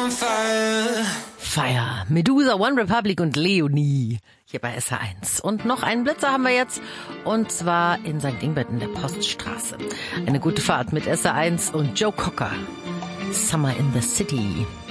Fire, Medusa, One Republic und Leonie hier bei SH1. Und noch einen Blitzer haben wir jetzt, und zwar in St. Ingbert in der Poststraße. Eine gute Fahrt mit SH1 und Joe Cocker. Summer in the City.